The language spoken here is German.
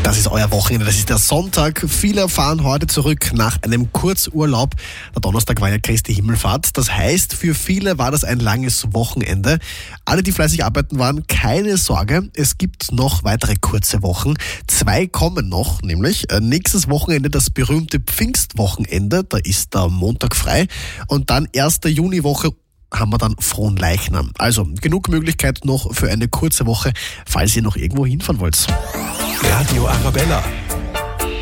Das ist euer Wochenende, das ist der Sonntag. Viele fahren heute zurück nach einem Kurzurlaub. Der Donnerstag war ja Christi Himmelfahrt. Das heißt, für viele war das ein langes Wochenende. Alle, die fleißig arbeiten waren, keine Sorge. Es gibt noch weitere kurze Wochen. 2 kommen noch, nämlich nächstes Wochenende das berühmte Pfingstwochenende. Da ist der Montag frei. Und dann 1. Juniwoche haben wir dann Fronleichnam. Also genug Möglichkeit noch für eine kurze Woche, falls ihr noch irgendwo hinfahren wollt. Radio Arabella,